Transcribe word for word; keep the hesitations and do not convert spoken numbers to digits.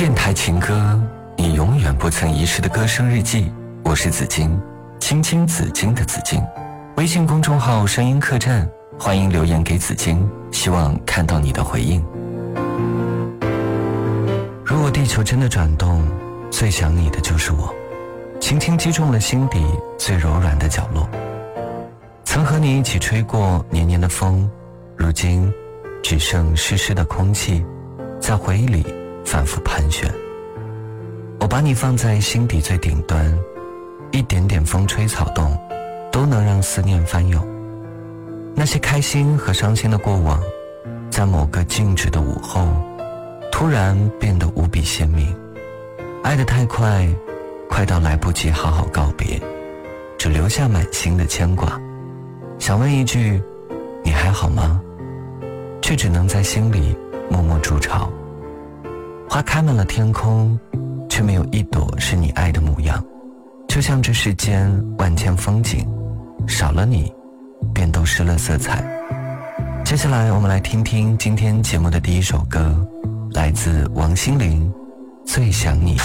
电台情歌，你永远不曾遗失的歌声日记。我是紫金，青青紫金的紫金。微信公众号声音客栈，欢迎留言给紫金，希望看到你的回应。如果地球真的转动，最想你的就是我，轻轻击中了心底最柔软的角落。曾和你一起吹过黏黏的风，如今只剩湿湿的空气，在回忆里反复盘旋。我把你放在心底最顶端，一点点风吹草动都能让思念翻涌。那些开心和伤心的过往，在某个静止的午后突然变得无比鲜明。爱得太快，快到来不及好好告别，只留下满心的牵挂。想问一句，你还好吗？却只能在心里默默筑巢。花开满了天空，却没有一朵是你爱的模样。就像这世间万千风景，少了你便都失了色彩。接下来我们来听听今天节目的第一首歌，来自王心凌，最想你。